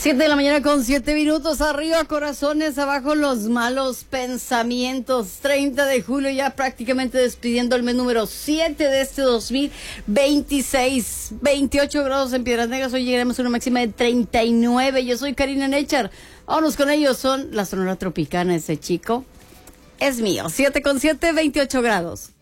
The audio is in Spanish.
7 de la mañana con 7 minutos. Arriba corazones, abajo los malos pensamientos. 30 de julio, ya prácticamente despidiendo el mes número 7 de este 2026. 28 grados en Piedras Negras. Hoy llegaremos a una máxima de 39. Yo soy Karina Nechar. Vámonos con ellos. Son la Sonora Tropicana. Ese chico es mío. 7 con 7, 28 grados.